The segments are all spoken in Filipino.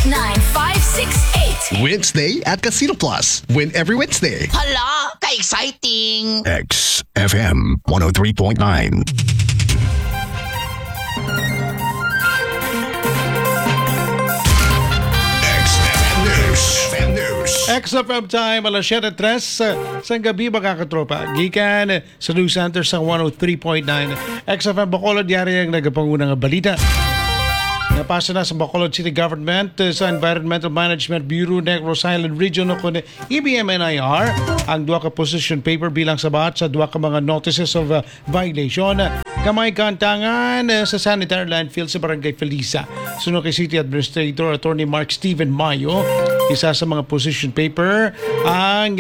9568. Wednesday at Casino Plus. Win every Wednesday. Hala, ka-exciting! XFM 103.9. XFM time, alas 7:03 sa gabi mga katropa. Gikan sa News Center sa 103.9. XFM Bacolod, yari ang nagapangunang balita. Napasa na sa Bacolod City Government sa Environmental Management Bureau Negros Island Region o kundi EBM-NIR ang duha ka position paper bilang sabat sa duha ka mga notices of violation. Kamay kantangan sa sanitary landfill sa Barangay Felisa. Sunod kay City Administrator Attorney Mark Steven Mayo, isa sa mga position paper ang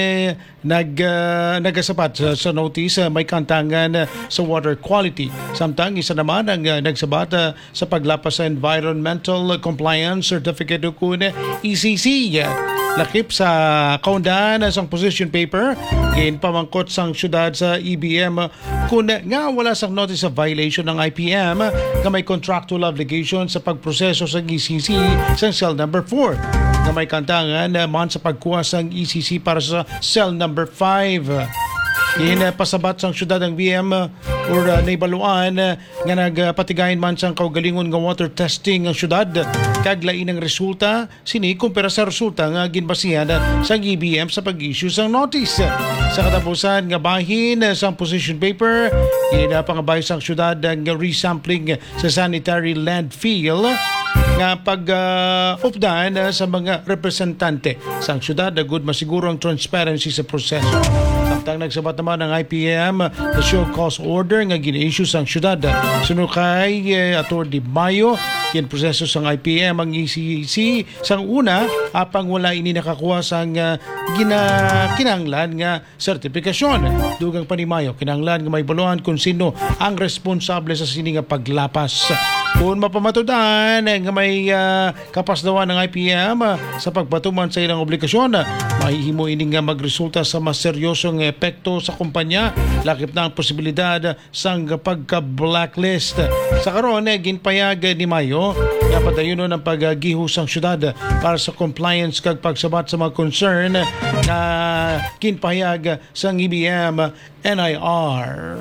nagasabat sa notice may kantangan sa water quality. Samtang isa naman ang nagsabat sa paglapas sa Environmental Compliance Certificate o kun ECC. Lakip sa kaundahan sa position paper, pamangkot sang syudad sa EBM kung nga wala sang notice of violation ng IPM na may contractual obligation sa pagproseso sa ECC sa cell number 4 na may kantangan man sa pagkuha sang ECC para sa cell number 5. Pasabat sang syudad ng BM or naibaluan nga nagpatigayin man sang kaugalingon nga water testing ang syudad kaglain ang resulta sini kumpara sa resulta nga ginbasihan sang EBM sa pag-issue sang notice. Sa katapusan nga bahin sang position paper pangabay sang syudad ang resampling sa sanitary landfill nga pag-updaan sa mga representante sang syudad na good masiguro ang transparency sa proseso. Samtang nagsabat naman ng IPM na show cause order nga gina-issue sang syudad. Sunod kay Atty. Mayo, proseso sang IPM ang ECC sang una apang wala ini nakakuha sang kinanglan nga sertifikasyon. Dugang pa ni Mayo, kinanglan nga may baluhan kung sino ang responsable sa sini nga paglapas. Kung mapamatudan nga may kapasdawan ng IPM sa pagpatuman sa ilang obligasyon, mahihimo ini nga magresulta sa mas seryosong epekto sa kumpanya, lakip na ang posibilidad sang pagka-blacklist. Sa karon, ginpayag ni Mayo nga padayonon ang paggihus ang syudad para sa compliance kag pagsabat sa mga concern na ginpayag sang EBM NIR.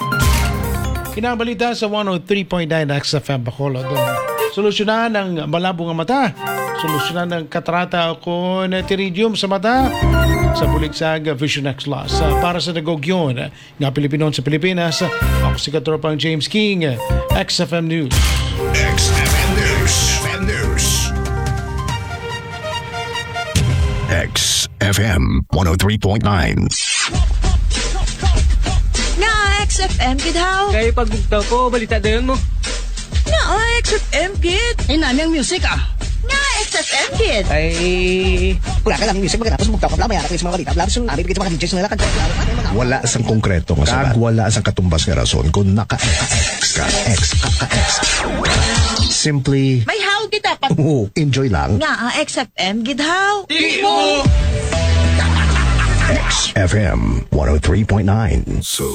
Kinabalita sa 103.9 XFM Bacolod. Solusyonan ng malabo nga mata. Solusyonan ng katarata o tiridium sa mata sa buligsag Vision X Plus. Para sa nagogyon nga Pilipinon sa Pilipinas, ako si Katropang James King, XFM News. XFM News. XFM News. XFM 103.9. XFM, kid, how? Kaya pagbugtaw ko, balita dayon mo. XFM, kid. Ay, nami ang music XFM, kid. Ay... Wala ka lang music, magkatapos bugtaw ka, maya ka sa mga balita. Labas yung abi, bigit sa mga DJs na lakad. Wala sang konkreto nga sabat. Wala sang katumbas nga rason kung naka-X ka. Simply... May how kita pa. Enjoy lang. XFM, kid, how? Di mo! XFM 103.9. So